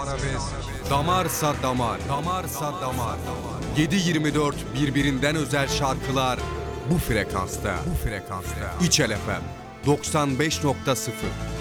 Damarsa damar, damarsa damar. 7/24 birbirinden özel şarkılar bu frekansta. İçel FM 95.0.